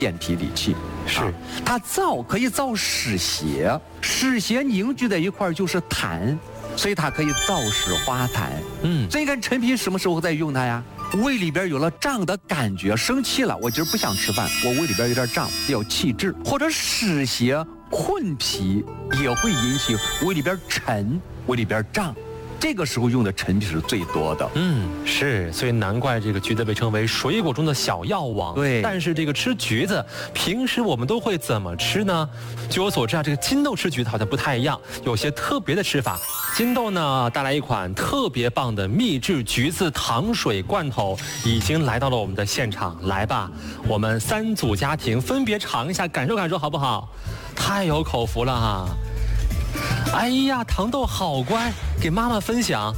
变脾理气。 是， 它燥可以燥湿邪，湿邪凝聚在一块儿就是痰，所以它可以燥湿化痰。所以你看陈皮什么时候在用它呀？胃里边有了胀的感觉，生气了，我今儿不想吃饭，我胃里边有点胀，要气滞，或者湿邪困脾也会引起胃里边沉，胃里边胀。这个时候用的陈皮是最多的。 是，所以难怪这个橘子被称为水果中的小药王。 对， 但是这个吃橘子，平时我们都会怎么吃呢？据我所知啊，这个金豆吃橘子好像不太一样，有些特别的吃法。金豆呢带来一款特别棒的秘制橘子糖水罐头，已经来到了我们的现场。来吧，我们3组家庭分别尝一下，感受感受好不好？太有口福了哈！哎呀，糖豆好乖，给妈妈分享。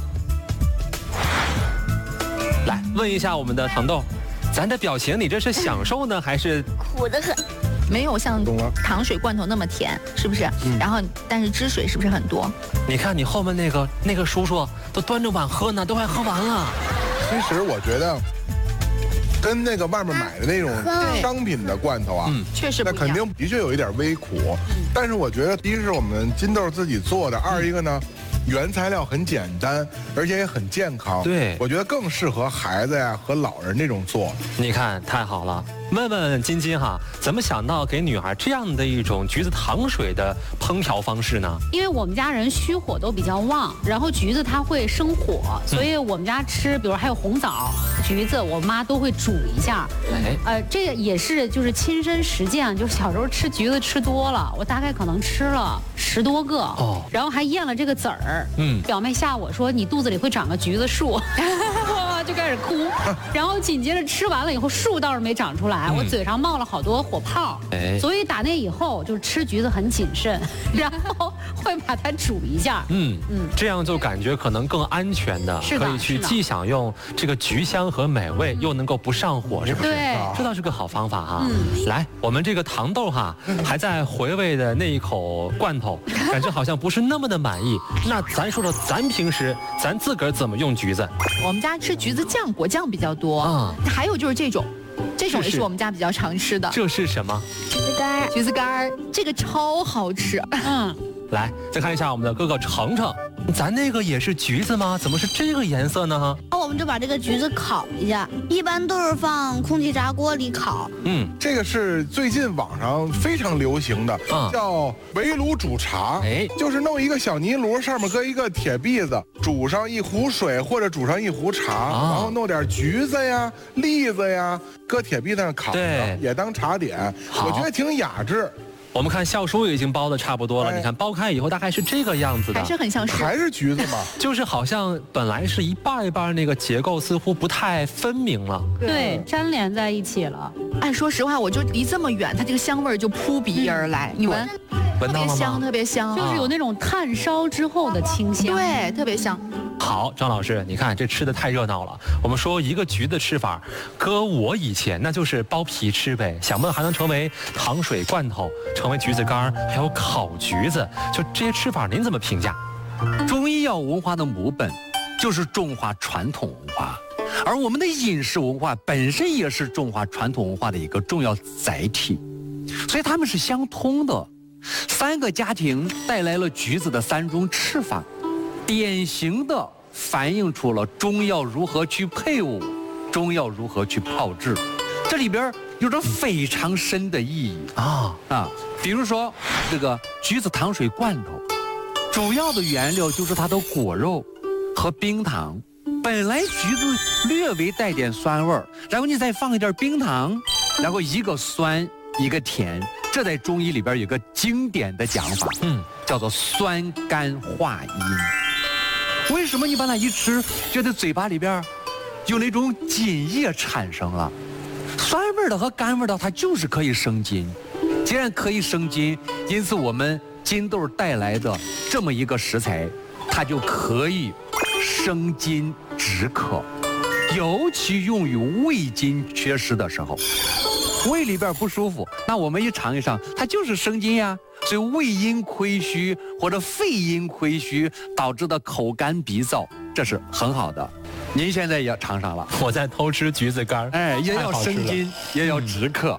来问一下我们的糖豆，咱的表情，你这是享受呢，还是苦得很？没有像糖水罐头那么甜，是不是？然后，但是汁水是不是很多？ 你看你后面那个叔叔都端着碗喝呢，都快喝完了。 其实我觉得，跟那个外面买的那种商品的罐头啊， 确实不一样。 那肯定的确有一点微苦，但是我觉得，第一是我们金豆自己做的，二一个呢，原材料很简单，而且也很健康。 对， 我觉得更适合孩子呀和老人这种做。 你看，太好了。问问晶晶哈，怎么想到给女儿这样的一种橘子糖水的烹调方式呢？ 因为我们家人虚火都比较旺，然后橘子它会生火，所以我们家吃，比如还有红枣、橘子，我妈都会煮一下。这个也是就是亲身实践，就是小时候吃橘子吃多了，我大概可能吃了10多个然后还咽了这个籽儿。表妹吓我说你肚子里会长个橘子树，我就开始哭，然后紧接着吃完了以后树倒是没长出来。我嘴上冒了好多火泡，所以打那以后就是吃橘子很谨慎，然后会把它煮一下。 这样就感觉可能更安全的，可以去既享用这个橘香和美味，又能够不上火，是不是？ 对， 这倒是个好方法哈。来，我们这个糖豆哈还在回味的那一口罐头，感觉好像不是那么的满意。那咱说说咱平时咱自个儿怎么用橘子？ 我们家吃橘子酱、果酱比较多还有就是这种也是我们家比较常吃的。 这是什么？ 橘子干。橘子干，这个超好吃。 来，再看一下我们的哥哥程程，咱那个也是橘子吗？怎么是这个颜色呢？ 我们就把这个橘子烤一下，一般都是放空气炸锅里烤。 这个是最近网上非常流行的，叫围炉煮茶。就是弄一个小泥炉，上面搁一个铁篦子，煮上一壶水或者煮上一壶茶，然后弄点橘子呀、栗子呀，搁铁篦子上烤着，也当茶点。我觉得挺雅致。 我们看笑叔已经包的差不多了，你看剥开以后大概是这个样子的， 还是很像是， 还是橘子嘛， 就是好像本来是一半一半，那个结构似乎不太分明了， 对，粘连在一起了。 说实话，我就离这么远，它这个香味就扑鼻而来，你闻， 闻到了吗？ 特别香，特别香， 就是有那种炭烧之后的清香， 对，特别香。 好，张老师，你看这吃的太热闹了。我们说一个橘的吃法，搁我以前那就是剥皮吃呗。想不到还能成为糖水罐头，成为橘子干，还有烤橘子，就这些吃法，您怎么评价？ 中医药文化的母本就是中华传统文化，而我们的饮食文化本身也是中华传统文化的一个重要载体，所以它们是相通的。3个家庭带来了橘子的3种吃法，典型的反映出了中药如何去配伍，中药如何去炮制，这里边有着非常深的意义比如说这个橘子糖水罐头，主要的原料就是它的果肉和冰糖。本来橘子略微带点酸味儿，然后你再放一点冰糖，然后一个酸一个甜，这在中医里边有个经典的讲法，叫做酸甘化阴。为什么你把它一吃，觉得嘴巴里边有那种津液产生了？酸味的和甘味的，它就是可以生津。既然可以生津，因此我们金豆带来的这么一个食材，它就可以生津止渴，尤其用于胃津缺失的时候，胃里边不舒服，那我们一尝一尝，它就是生津呀。所以胃阴亏虚或者肺阴亏虚导致的口干鼻燥，这是很好的。您现在也尝上了， 我在偷吃橘子干， 也要生津，也要止渴。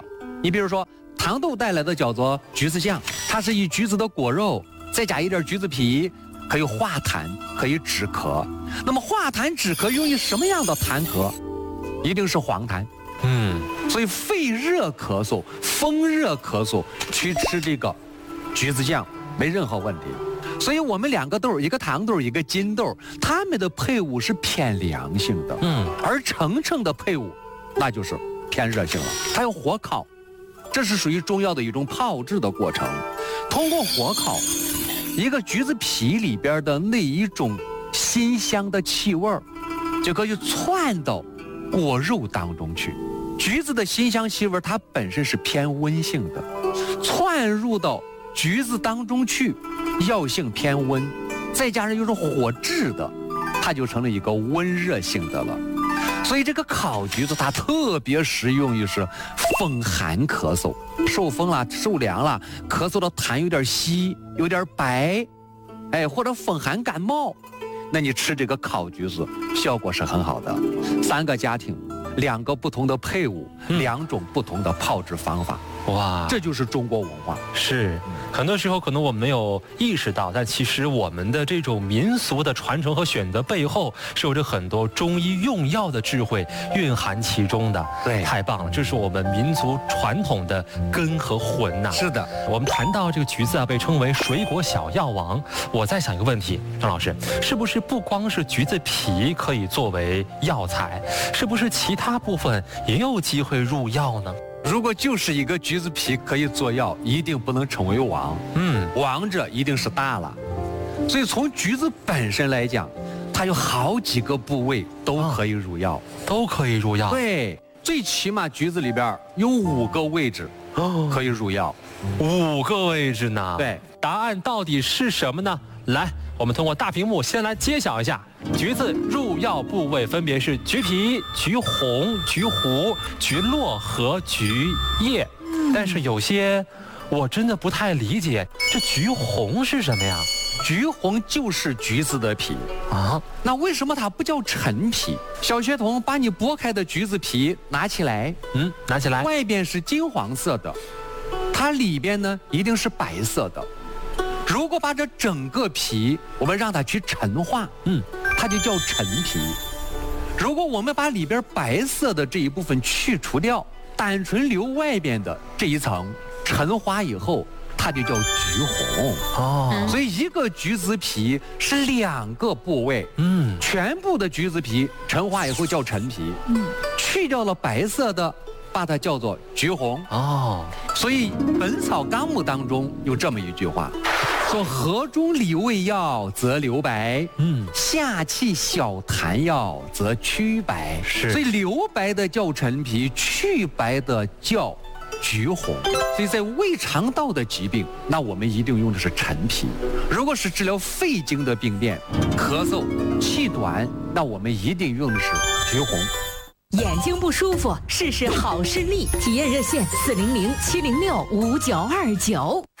你比如说糖豆带来的叫做橘子酱，它是以橘子的果肉再加一点橘子皮，可以化痰，可以止咳。那么化痰止咳用于什么样的痰咳？一定是黄痰。所以肺热咳嗽、风热咳嗽去吃这个橘子酱没任何问题。所以我们2个豆，一个糖豆，一个金豆，它们的配伍是偏凉性的。而橙橙的配伍那就是偏热性了，它要火烤，这是属于中药的一种炮制的过程。通过火烤，一个橘子皮里边的那一种辛香的气味就可以窜到果肉当中去。橘子的辛香气味它本身是偏温性的，窜入到橘子当中去，药性偏温，再加上又是火炙的，它就成了一个温热性的了。所以这个烤橘子它特别适用于是风寒咳嗽，受风了、受凉了，咳嗽的痰有点稀、有点白，或者风寒感冒，那你吃这个烤橘子效果是很好的。3个家庭，2个不同的配伍，2种不同的炮制方法。哇，这就是中国文化。 是，很多时候可能我们没有意识到，但其实我们的这种民俗的传承和选择背后，是有着很多中医用药的智慧蕴含其中的。 对， 太棒了，这是我们民族传统的根和魂呐。 是的， 我们谈到这个橘子啊，被称为水果小药王。我在想一个问题，张老师，是不是不光是橘子皮可以作为药材，是不是其他部分也有机会入药呢？ 如果就是一个橘子皮可以做药，一定不能称为王。王者一定是大了。所以从橘子本身来讲，它有好几个部位都可以入药， 都可以入药。 对，最起码橘子里边有5个位置可以入药。 5个位置呢？ 对， 答案到底是什么呢？来，我们通过大屏幕先来揭晓一下，橘子入药部位分别是橘皮、橘红、橘核、橘络和橘叶。但是有些我真的不太理解，这橘红是什么呀？ 橘红就是橘子的皮啊。那为什么它不叫陈皮？小学童，把你剥开的橘子皮拿起来， 拿起来， 外边是金黄色的，它里边呢一定是白色的。如果把这整个皮我们让它去陈化，它就叫陈皮。如果我们把里边白色的这一部分去除掉，单纯留外边的这一层，陈化以后它就叫橘红。所以一个橘子皮是2个部位，全部的橘子皮陈化以后叫陈皮，去掉了白色的，把它叫做橘红。所以《本草纲目》当中有这么一句话，说河中里味药则留白，下气小痰药则祛白。所以留白的叫陈皮，祛白的叫橘红。所以在胃肠道的疾病，那我们一定用的是陈皮。如果是治疗肺经的病变，咳嗽、气短，那我们一定用的是橘红。 眼睛不舒服，试试好视力，体验热线400-706-5929。